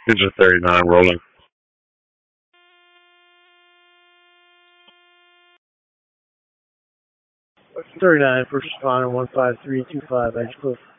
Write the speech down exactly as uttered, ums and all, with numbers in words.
Engine thirty-nine rolling. thirty-nine, first responder, one five three two five, Edge Cliff.